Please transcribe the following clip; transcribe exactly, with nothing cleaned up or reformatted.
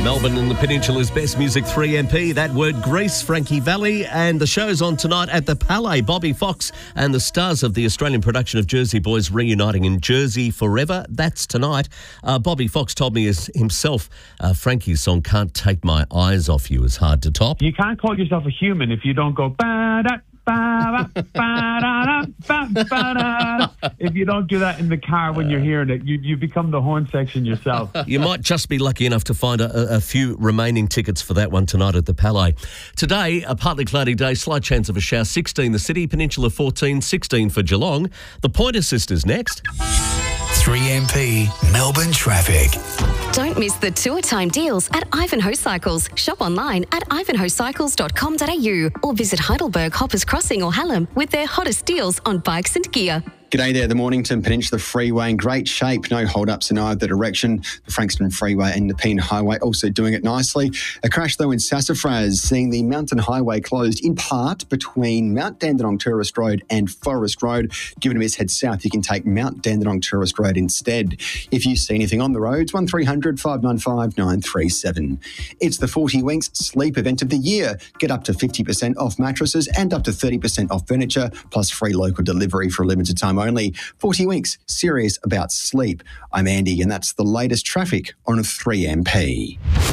Melbourne and the Peninsula's best music, three M P. That word, Grease, Frankie Valli. And the show's on tonight at the Palais. Bobby Fox and the stars of the Australian production of Jersey Boys reuniting in Jersey Forever. That's tonight. Uh, Bobby Fox told me his, himself uh, Frankie's song Can't Take My Eyes Off You is hard to top. You can't call yourself a human if you don't go ba-da, ba-da, ba-da, ba-da, ba-da. If you don't do that in the car when you're hearing it, you, you become the horn section yourself. You might just be lucky enough to find a, a few remaining tickets for that one tonight at the Palais. Today, a partly cloudy day, slight chance of a shower, sixteen the city, Peninsula fourteen, sixteen for Geelong. The Pointer Sisters next. three M P Melbourne traffic. Don't miss the tour time deals at Ivanhoe Cycles. Shop online at ivanhoe cycles dot com dot a u or visit Heidelberg, Hoppers Crossing or Hallam with their hottest deals on bikes and gear. G'day there, the Mornington Peninsula Freeway in great shape. No hold-ups in either direction. The Frankston Freeway and Nepean Highway also doing it nicely. A crash, though, in Sassafras, seeing the Mountain Highway closed in part between Mount Dandenong Tourist Road and Forest Road. Given a miss, head south, you can take Mount Dandenong Tourist Road instead. If you see anything on the roads, one three hundred, five nine five, nine three seven. It's the forty Winks Sleep Event of the Year. Get up to fifty percent off mattresses and up to thirty percent off furniture, plus free local delivery for a limited time only. forty Winks, serious about sleep. I'm Andy, and that's the latest traffic on three M P.